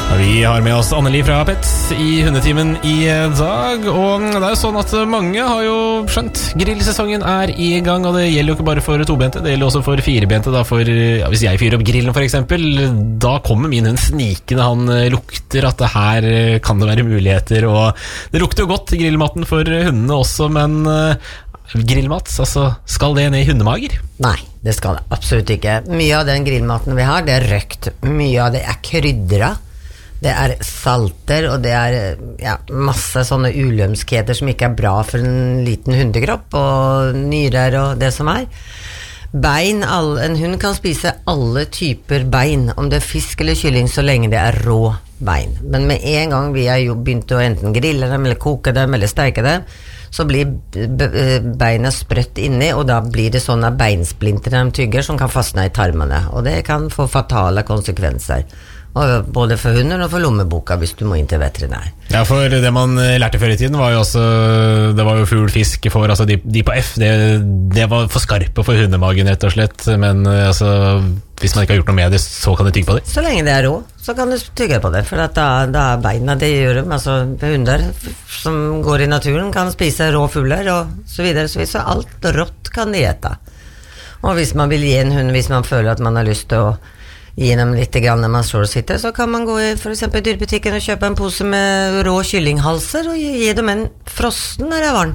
Vi har med oss Anneli fra Pets i hundetimen i dag. Og det jo sånn at mange har jo skjønt grillsesongen i gang. Og det gjelder jo ikke bare for tobente, det gjelder også for firebente da. Hvis jeg fyrer opp grillen for eksempel, da kommer min hund snikende. Han lukter at det her kan det være muligheter. Og det lukter jo godt grillmaten for hundene også. Men grillmat, altså, skal det ned i hundemager? Nei, det skal det absolutt ikke. Mye av den grillmaten vi har, det røkt. Mye av det krydra. Det salter, og det masse sånne ulømskheter som ikke bra for en liten hundekropp, og nyrer og det som Bein, en hund kan spise alle typer bein, om det fisk eller kylling, så lenge det rå bein. Men med en gang vi har begynt å enten grille dem, eller koke dem, eller steike dem, så blir beina sprøtt inni, og da blir det sånne beinsplinter de tygger som kan fastne i tarmene, og det kan få fatale konsekvenser. Og både for hunden og for lommeboka hvis du må inn til veterinær. Ja, for det man lærte før i tiden var jo også, det var jo fugl, fisk for, altså de på F, det var for skarpe for hundemagen rett og slett, men altså, hvis man ikke har gjort noe med det, så kan du tygge på det? Så lenge det rå, så kan du tygge på det, for at da beina det gjør dem, altså hunder som går i naturen kan spise rå fugler og så videre, så alt rått kan de ete. Og hvis man vil gi en hund, hvis man føler at man har lyst til å gi dem litt grann når man står og sitter, så kan man gå i for eksempel dyrbutikken og kjøpe en pose med rå kyllinghalser og gi dem en frossen når det varmt.